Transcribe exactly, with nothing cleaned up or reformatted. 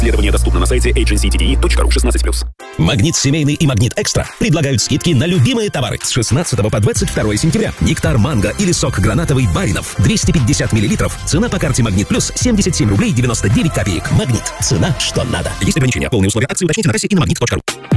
Исследование доступно на сайте эйч эн си ти ди и точка ру шестнадцать плюс. Магнит Семейный и Магнит Экстра предлагают скидки на любимые товары с шестнадцатого по двадцать второе сентября. Нектар манго или сок гранатовый Баринов двести пятьдесят миллилитров. Цена по карте Магнит Плюс семьдесят семь рублей девяносто девять копеек. Магнит. Цена, что надо. Есть ограничения. Полные условия акции уточните на кассе и на магнит точка ру.